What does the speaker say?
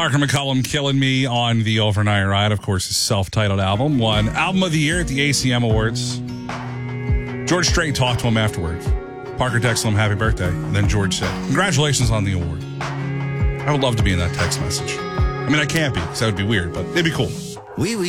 Parker McCollum killing me on the Overnight Ride, of course, his self-titled album. Won Album of the Year at the ACM Awards. George Strait talked to him afterwards. Parker texted him happy birthday. And then George said, congratulations on the award. I would love to be in that text message. I mean, I can't be because that would be weird, but it'd be cool. Oui, oui.